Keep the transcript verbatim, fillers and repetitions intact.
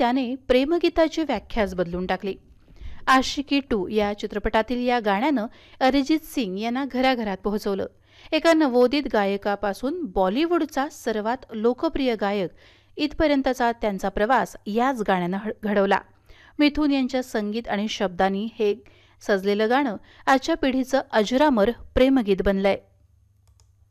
त्याने प्रेमगीताची व्याख्याच बदलून टाकली। आशिकी टू या चित्रपटातील या गाण्यानं अरिजित सिंग यांना घराघरात पोहोचवलं। एका नवोदित गायकापासून बॉलिवूडचा सर्वात लोकप्रिय गायक इथपर्यंतचा त्यांचा प्रवास याच गाण्यानं घडवला। मिथुन यांच्या संगीत आणि शब्दांनी हे सजलेलं गाणं आजच्या पिढीचं अजरामर प्रेमगीत बनलंय।